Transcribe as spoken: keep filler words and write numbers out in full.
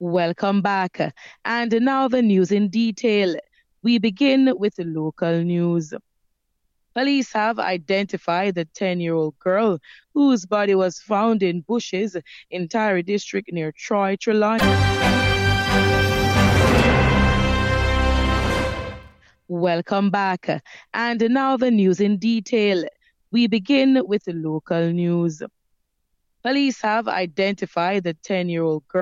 Welcome back. And now the news in detail. We begin with the local news. Police have identified the ten-year-old girl whose body was found in bushes in Tyree District near Troy, Trelawney. Welcome back. And now the news in detail. We begin with the local news. Police have identified the ten-year-old girl